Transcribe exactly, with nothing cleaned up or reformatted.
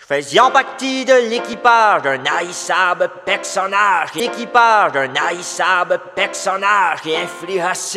Je faisions partie de l'équipage d'un haïssable personnage, l'équipage d'un haïssable personnage qui influençait